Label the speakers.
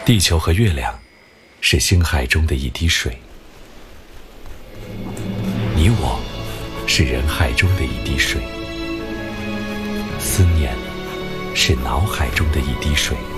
Speaker 1: 地球和月亮是星海中的一滴水，你我是人海中的一滴水，思念是脑海中的一滴水。